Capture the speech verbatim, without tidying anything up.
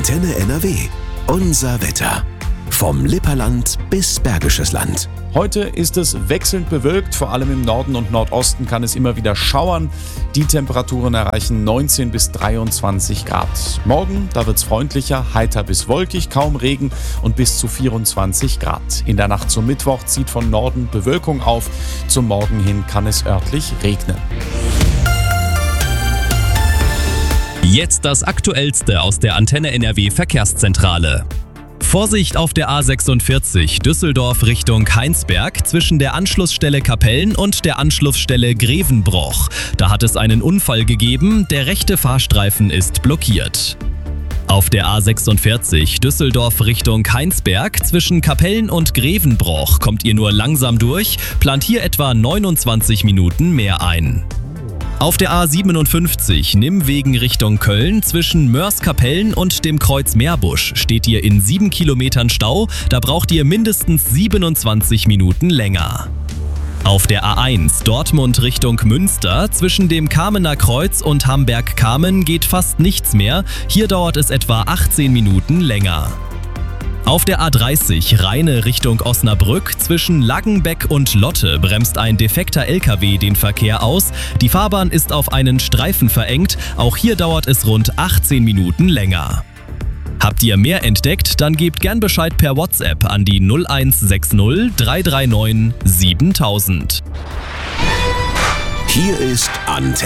Antenne N R W. Unser Wetter. Vom Lipperland bis Bergisches Land. Heute ist es wechselnd bewölkt, vor allem im Norden und Nordosten kann es immer wieder schauern. Die Temperaturen erreichen neunzehn bis dreiundzwanzig Grad. Morgen, da wird es freundlicher, heiter bis wolkig, kaum Regen und bis zu vierundzwanzig Grad. In der Nacht zum Mittwoch zieht von Norden Bewölkung auf. Zum Morgen hin kann es örtlich regnen. Jetzt das Aktuellste aus der Antenne N R W Verkehrszentrale. Vorsicht auf der A sechsundvierzig Düsseldorf Richtung Heinsberg zwischen der Anschlussstelle Kapellen und der Anschlussstelle Grevenbroich. Da hat es einen Unfall gegeben, der rechte Fahrstreifen ist blockiert. Auf der A sechsundvierzig Düsseldorf Richtung Heinsberg zwischen Kapellen und Grevenbroich kommt ihr nur langsam durch, plant hier etwa neunundzwanzig Minuten mehr ein. Auf der A siebenundfünfzig Nimmwegen Richtung Köln zwischen Mörs-Kapellen und dem Kreuz Meerbusch steht ihr in sieben Kilometern Stau, da braucht ihr mindestens siebenundzwanzig Minuten länger. Auf der A eins Dortmund Richtung Münster zwischen dem Kamener Kreuz und Hamberg-Kamen geht fast nichts mehr, hier dauert es etwa achtzehn Minuten länger. Auf der A dreißig Rheine Richtung Osnabrück zwischen Laggenbeck und Lotte bremst ein defekter L K W den Verkehr aus. Die Fahrbahn ist auf einen Streifen verengt, auch hier dauert es rund achtzehn Minuten länger. Habt ihr mehr entdeckt, dann gebt gern Bescheid per WhatsApp an die null eins sechs null drei drei neun siebentausend. Hier ist Antenne.